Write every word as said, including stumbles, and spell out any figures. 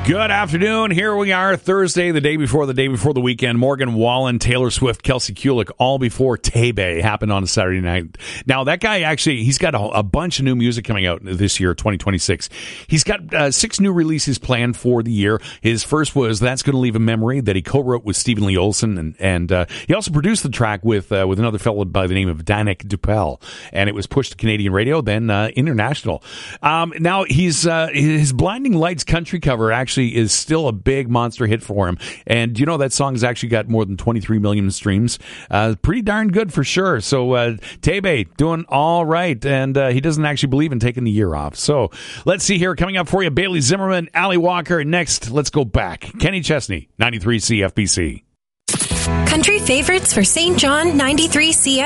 Good afternoon. Here we are, Thursday, the day before the day before the weekend. Morgan Wallen, Taylor Swift, Kelsey Kulik, all before Tay-Bay happened on a Saturday night. Now, that guy actually, he's got a, a bunch of new music coming out this year, twenty twenty-six. He's got uh, six new releases planned for the year. His first was That's Gonna Leave a Memory, that he co-wrote with Stephen Lee Olsen, and, and uh, he also produced the track with uh, with another fellow by the name of Danik Dupel, and it was pushed to Canadian radio, then uh, international. Um, now, he's uh, his Blinding Lights country cover actually is still a big monster hit for him. And you know that song has actually got more than twenty-three million streams. Uh, pretty darn good for sure. So uh, Tay-Bay doing all right. And uh, he doesn't actually believe in taking the year off. So let's see here. Coming up for you, Bailey Zimmerman, Ali Walker. Next, let's go back. Kenny Chesney, ninety-three C F B C. Country favorites for Saint John ninety-three C F.